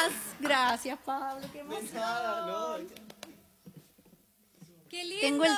Gracias, Pablo. Qué emoción. Nada, no. Qué lindo. Tengo el